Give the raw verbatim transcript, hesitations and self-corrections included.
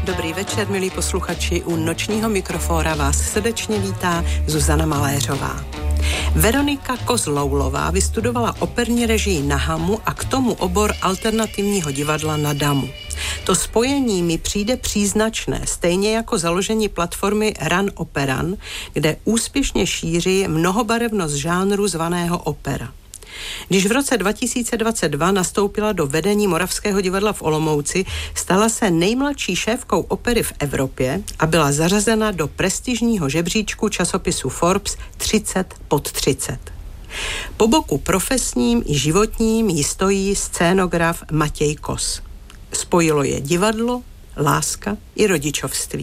Dobrý večer, milí posluchači, u nočního mikrofóra vás srdečně vítá Zuzana Maléřová. Veronika Kozloulová vystudovala operní režii na Hamu a k tomu obor alternativního divadla na Damu. To spojení mi přijde příznačné, stejně jako založení platformy Run Operan, kde úspěšně šíří mnohobarevnost žánru zvaného opera. Když v roce dva tisíce dvacet dva nastoupila do vedení Moravského divadla v Olomouci, stala se nejmladší šéfkou opery v Evropě a byla zařazena do prestižního žebříčku časopisu Forbes třicet pod třicet. Po boku profesním i životním jí stojí scénograf Matěj Kos. Spojilo je divadlo, láska i rodičovství.